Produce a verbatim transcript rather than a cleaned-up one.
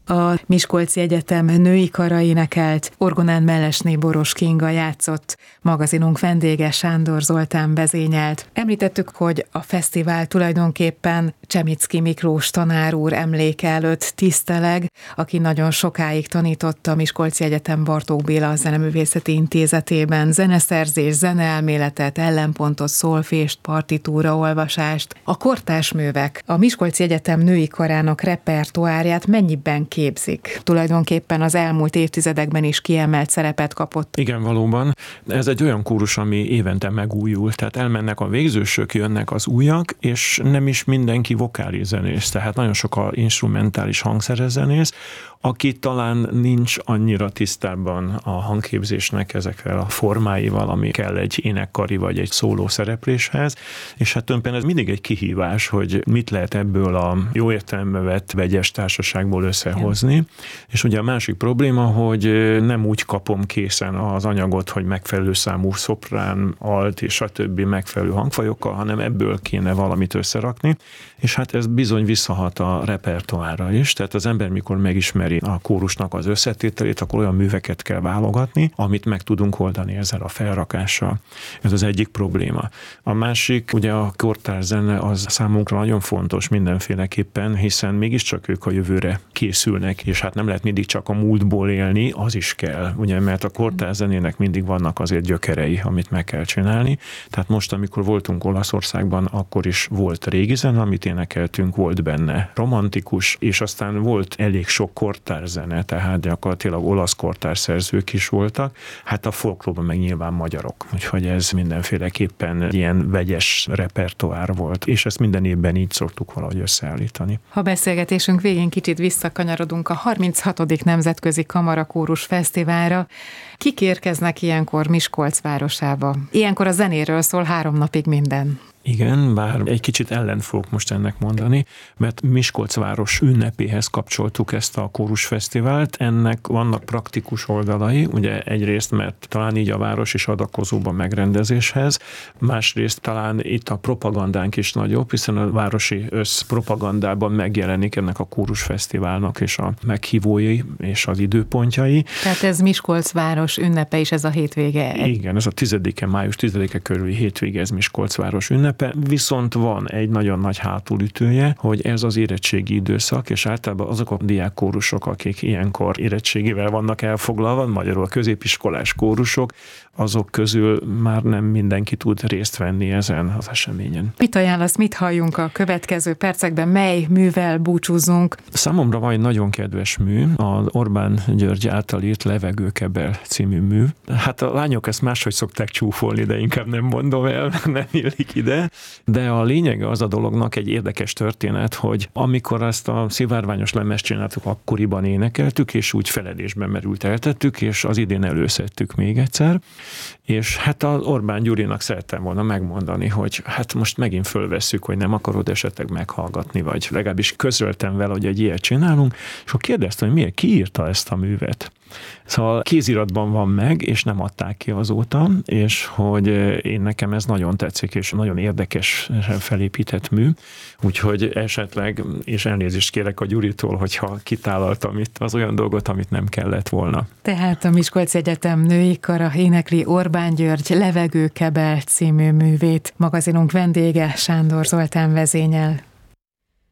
A Miskolci Egyetem női kara énekelt, orgonán Mellesné Boros Kinga játszott, magazinunk vendége Sándor Zoltán vezényelt. Említettük, hogy a fesztivál tulajdonképpen Csemicki Miklós tanár úr emléke előtt tiszteleg, aki nagyon sokáig tanította a Miskolci Egyetem Bartók Béla Zeneművészeti Intézetében zeneszerzés, zeneelméletet, ellenpontot, szolfést, partitúra olvasást. A kortárs művek, a Miskolci Egyetem női karának repertoárját mennyiben képzik? Tulajdonképpen az elmúlt évtizedekben is kiemelt szerepet kapott. Igen, valóban. Ez egy olyan kórus, ami évente megújul, tehát elmennek a végzősök, jönnek az újak, és nem is mindenki vokális zenész, tehát nagyon sok a instrumentális hangszeres zenész, aki talán nincs annyira tisztában a hangképzésnek ezekkel a formáival, ami kell egy énekkari vagy egy szóló szerepléshez, és hát tulajdonképpen ez mindig egy kihívás, hogy mit lehet ebből a jó értelembe vett vegyes társaságból összehozni. Ja. És ugye a másik probléma, hogy nem úgy kapom készen az anyagot, hogy megfelelő számú szoprán, alt és a többi megfelelő hangfajokkal, hanem ebből kéne valamit összerakni, és hát ez bizony visszahat a repertoárra is, tehát az ember mikor megismeri a kórusnak az összetételét, akkor olyan műveket kell válogatni, amit meg tudunk oldani ezzel a felrakással. Ez az egyik probléma. A másik, ugye a kortárs zene az számunkra nagyon fontos mindenféleképpen, hiszen mégiscsak ők a jövőre készülnek, és hát nem lehet mindig csak a múltból élni, az is kell, ugye, mert a kortárs zenének mindig vannak azért gyökerei, amit meg kell csinálni. Tehát most, amikor voltunk Olaszországban, akkor is volt régi zene, amit énekeltünk, volt benne romantikus, és aztán volt elég sok kortárs zene, tehát gyakorlatilag olasz kortárs szerzők is voltak, hát a folklórban meg nyilván magyarok, úgyhogy ez mindenféleképpen ilyen vegyes repertoár volt, és ezt minden évben így szoktuk valahogy összeállítani. Ha beszélgetésünk végén kicsit visszakanyarodunk a harminchatodik Nemzetközi Kamarakórus Fesztiválra, kik érkeznek ilyenkor Miskolc városába? Ilyenkor a zenéről szól három napig minden. Igen, bár egy kicsit ellen fogok most ennek mondani, mert Miskolc város ünnepéhez kapcsoltuk ezt a kórusfesztivált. Ennek vannak praktikus oldalai, ugye egyrészt, mert talán így a város is adakozóbb a megrendezéshez, másrészt talán itt a propagandánk is nagyobb, hiszen a városi összpropagandában megjelenik ennek a kórusfesztiválnak és a meghívói és az időpontjai. Tehát ez Miskolc város ünnepe is, ez a hétvége. Igen, ez a tizedike, május tizedike körüli hétvége, ez Miskolc város ünnepe. Viszont van egy nagyon nagy hátulütője, hogy ez az érettségi időszak, és általában azok a diákkórusok, akik ilyenkor érettségivel vannak elfoglalva, magyarul a középiskolás kórusok, azok közül már nem mindenki tud részt venni ezen az eseményen. Mit ajánlasz, mit halljunk a következő percekben, mely művel búcsúzzunk? Számomra van egy nagyon kedves mű, az Orbán György által írt Levegőkebel című mű. Hát a lányok ezt máshogy szokták csúfolni, de inkább nem mondom el, nem illik ide. De a lényege az a dolognak egy érdekes történet, hogy amikor ezt a szivárványos lemezt csináltuk, akkoriban énekeltük, és úgy feledésben merült eltettük, és az idén előszedtük még egyszer. És hát az Orbán Gyurinak szerettem volna megmondani, hogy hát most megint fölvesszük, hogy nem akarod esetleg meghallgatni, vagy legalábbis közöltem vele, hogy egy ilyet csinálunk, és akkor kérdeztem, hogy miért, ki írta ezt a művet. Szóval kéziratban van meg, és nem adták ki azóta, és hogy én nekem ez nagyon tetszik, és nagyon érdekes felépített mű, úgyhogy esetleg, és elnézést kérek a Gyuritól, hogyha kitálaltam itt az olyan dolgot, amit nem kellett volna. Tehát a Miskolci Egyetem női kara énekli Orbán György Levegőkebel című művét. Magazinunk vendége Sándor Zoltán vezényel.